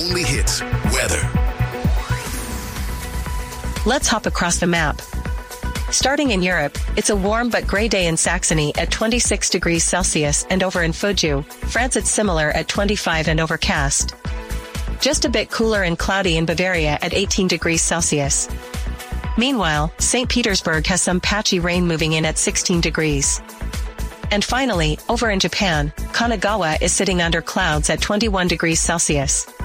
only hits, weather. Let's hop across the map. Starting in Europe, it's a warm but gray day in Saxony at 26 degrees Celsius, and over in Fuzhou, France it's similar at 25 and overcast. Just a bit cooler and cloudy in Bavaria at 18 degrees Celsius. Meanwhile, St. Petersburg has some patchy rain moving in at 16 degrees. And finally, over in Japan, Kanagawa is sitting under clouds at 21 degrees Celsius.